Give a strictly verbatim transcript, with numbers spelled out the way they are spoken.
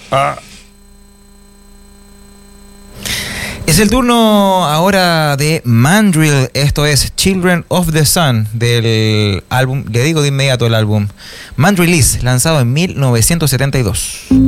Ah. Es el turno ahora de Mandrill, esto es Children of the Sun, del álbum, le digo de inmediato el álbum, Mandrill Is, lanzado en mil novecientos setenta y dos.